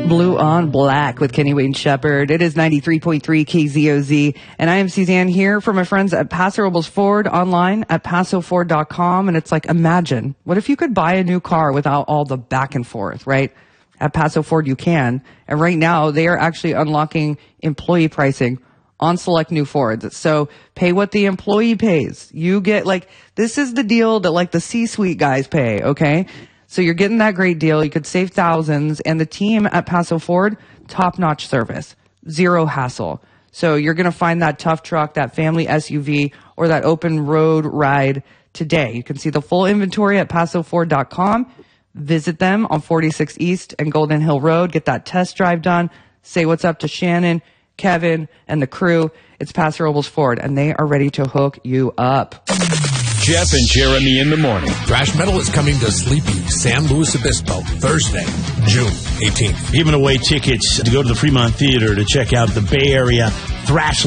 Blue on Black with Kenny Wayne Shepherd. It is 93.3 KZOZ. And I am Suzanne here for my friends at Paso Robles Ford online at pasoford.com. And it's like, imagine, what if you could buy a new car without all the back and forth, right? At Paso Ford, you can. And right now, they are actually unlocking employee pricing on select new Fords. So pay what the employee pays. You get this is the deal that the C-suite guys pay, okay? So you're getting that great deal. You could save thousands. And the team at Paso Ford, top-notch service, zero hassle. So you're going to find that tough truck, that family SUV, or that open road ride today. You can see the full inventory at pasoford.com. Visit them on 46 East and Golden Hill Road. Get that test drive done. Say what's up to Shannon, Kevin, and the crew. It's Paso Robles Ford, and they are ready to hook you up. Jeff and Jeremy in the morning. Thrash Metal is coming to sleepy San Luis Obispo Thursday, June 18th. Giving away tickets to go to the Fremont Theater to check out the Bay Area thrash